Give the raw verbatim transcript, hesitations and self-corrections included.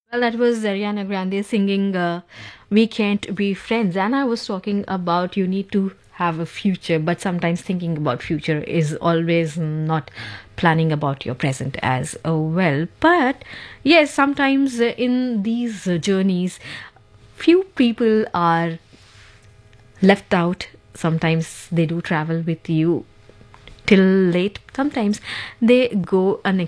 Well, that was Ariana Grande singing uh, We Can't Be Friends. And I was talking about you need to have a future, but sometimes thinking about future is always not planning about your present as uh, well. But yes, sometimes uh, in these uh, journeys, few people are left out. Sometimes they do travel with you till late. Sometimes they go unexpectedly